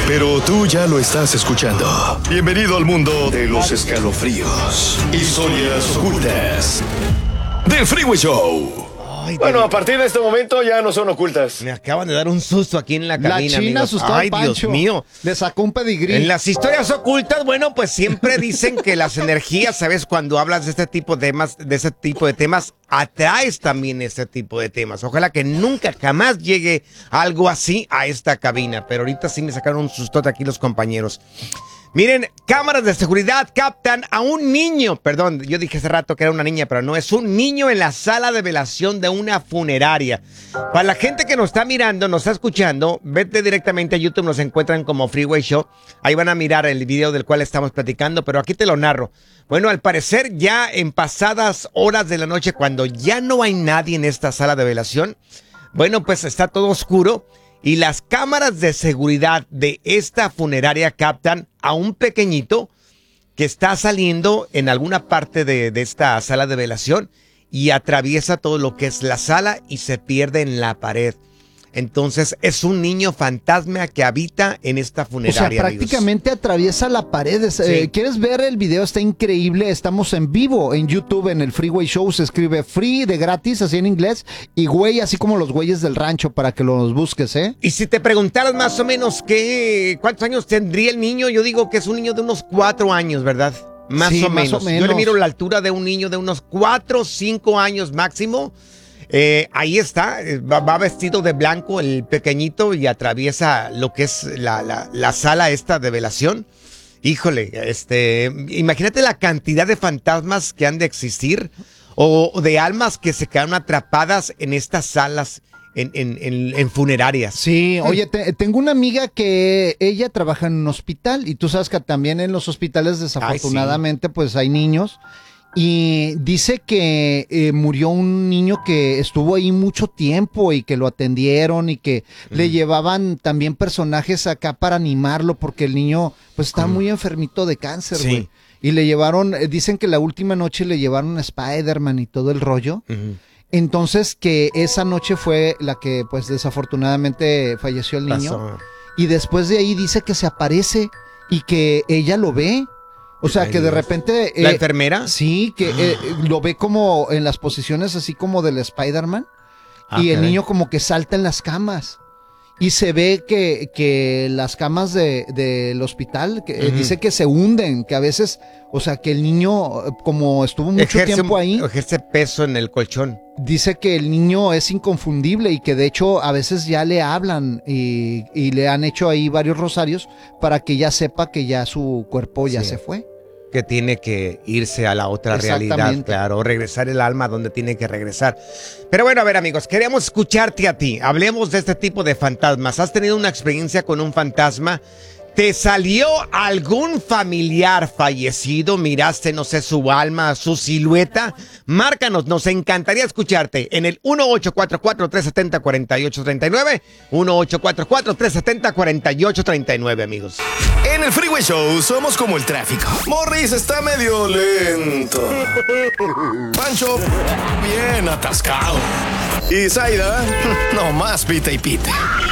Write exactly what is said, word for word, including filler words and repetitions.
pero tú ya lo estás escuchando. Bienvenido al mundo de los escalofríos, historias ocultas del Freeway Show. Ay, Bueno, de... a partir de este momento ya no son ocultas. Me acaban de dar un susto aquí en la cabina, La China amigos. asustó Ay, al Pancho. Dios mío. Le sacó un pedigrí. En las historias ocultas, bueno, pues siempre dicen que las energías, ¿sabes? Cuando hablas de este tipo de temas, de ese tipo de temas, atraes también este tipo de temas. Ojalá que nunca, jamás llegue algo así a esta cabina. Pero ahorita sí me sacaron un sustote aquí los compañeros. Miren, cámaras de seguridad captan a un niño, perdón, yo dije hace rato que era una niña, pero no, es un niño en la sala de velación de una funeraria. Para la gente que nos está mirando, nos está escuchando, vete directamente a YouTube, nos encuentran como Freeway Show, ahí van a mirar el video del cual estamos platicando, pero aquí te lo narro. Bueno, al parecer ya en pasadas horas de la noche, cuando ya no hay nadie en esta sala de velación, bueno, pues está todo oscuro. Y las cámaras de seguridad de esta funeraria captan a un pequeñito que está saliendo en alguna parte de, de esta sala de velación y atraviesa todo lo que es la sala y se pierde en la pared. Entonces es un niño fantasma que habita en esta funeraria. O sea, prácticamente amigos. Atraviesa la pared. Sí. Eh, ¿Quieres ver el video? Está increíble. Estamos en vivo en YouTube, en el Freeway Show. Se escribe free de gratis, así en inglés. Y güey, así como los güeyes del rancho, para que los busques, ¿eh? Y si te preguntaras más o menos qué, cuántos años tendría el niño, yo digo que es un niño de unos cuatro años, ¿verdad? Más, sí, o, más menos. o menos. Yo le miro la altura de un niño de unos cuatro o cinco años máximo. Eh, ahí está, va, va vestido de blanco el pequeñito y atraviesa lo que es la, la, la sala esta de velación. Híjole, este, imagínate la cantidad de fantasmas que han de existir o de almas que se quedaron atrapadas en estas salas en, en, en, en funerarias. Sí, oye, te, tengo una amiga que ella trabaja en un hospital y tú sabes que también en los hospitales desafortunadamente Ay, sí. pues hay niños. Y dice que eh, murió un niño que estuvo ahí mucho tiempo y que lo atendieron y que mm. le llevaban también personajes acá para animarlo porque el niño pues está mm. muy enfermito de cáncer, güey. Sí. Y le llevaron, eh, dicen que la última noche le llevaron a Spider-Man y todo el rollo. Mm. Entonces que esa noche fue la que pues desafortunadamente falleció el niño. Pasó. Y después de ahí dice que se aparece y que ella lo ve. O sea, que de repente... ¿La eh, enfermera? Sí, que eh, lo ve como en las posiciones así como del Spider-Man. Ah, y el caray. niño como que salta en las camas. Y se ve que, que las camas de, del hospital, que, uh-huh. eh, dice que se hunden, que a veces... O sea, que el niño, como estuvo mucho ejerce, tiempo ahí... Ejerce peso en el colchón. Dice que el niño es inconfundible y que de hecho a veces ya le hablan y, y le han hecho ahí varios rosarios para que ya sepa que ya su cuerpo ya sí. se fue. Que tiene que irse a la otra realidad, claro, regresar el alma donde tiene que regresar. Pero bueno, a ver amigos, queremos escucharte a ti. Hablemos de este tipo de fantasmas. ¿Has tenido una experiencia con un fantasma? ¿Te salió algún familiar fallecido? ¿Miraste, no sé, su alma, su silueta? Márcanos, nos encantaría escucharte en el uno ocho cuatro cuatro, tres siete cero, cuatro ocho tres nueve, uno ocho cuatro cuatro, tres siete cero, cuatro ocho tres nueve, amigos. En el Freeway Show somos como el tráfico. Morris está medio lento. Pancho, bien atascado. Y Zaida, no más pita y pita.